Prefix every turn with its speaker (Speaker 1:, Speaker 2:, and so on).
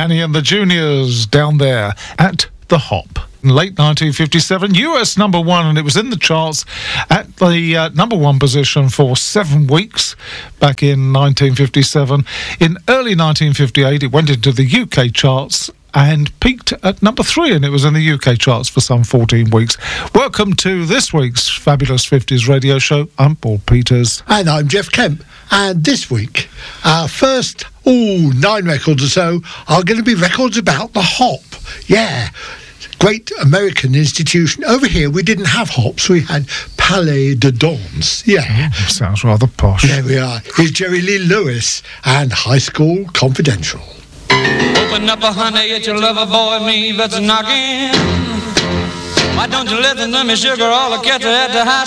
Speaker 1: Danny and the Juniors down there at the Hop. In late 1957, US number one, and it was in the charts at the number one position for 7 weeks back in 1957. In early 1958, it went into the UK charts and peaked at number 3, and it was in the UK charts for some 14 weeks. Welcome to this week's Fabulous 50s radio show. I'm Paul Peters.
Speaker 2: And I'm Jeff Kemp. And this week, our first 9 records or so are going to be records about the Hop. Yeah, great American institution. Over here, we didn't have hops. We had Palais de Danse. Yeah.
Speaker 1: Sounds rather posh.
Speaker 2: There we are. Here's Jerry Lee Lewis and High School Confidential.
Speaker 3: Open up, honey, it's your lover boy, me that's knocking. Why don't you listen to me, sugar, all the cats at the high